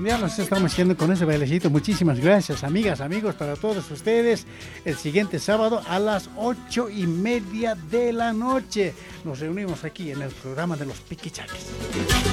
ya nos estamos yendo con ese bailecito. Muchísimas gracias, amigas, amigos, para todos ustedes. El siguiente sábado a las 8:30 de la noche nos reunimos aquí en el programa de los Piquichaques.